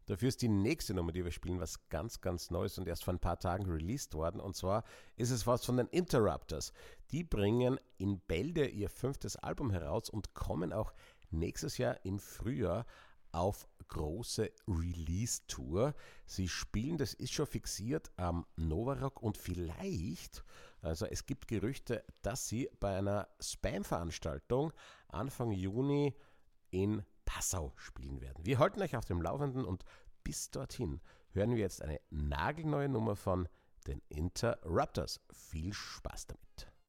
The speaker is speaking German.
Dafür ist die nächste Nummer, die wir spielen, was ganz, ganz Neues und erst vor ein paar Tagen released worden. Und zwar ist es was von den Interrupters. Die bringen in Bälde ihr 5. Album heraus und kommen auch nächstes Jahr im Frühjahr auf große Release-Tour. Sie spielen, das ist schon fixiert, am Novarock und vielleicht, also es gibt Gerüchte, dass sie bei einer Spam-Veranstaltung Anfang Juni in Passau spielen werden. Wir halten euch auf dem Laufenden und bis dorthin hören wir jetzt eine nagelneue Nummer von den Interrupters. Viel Spaß damit.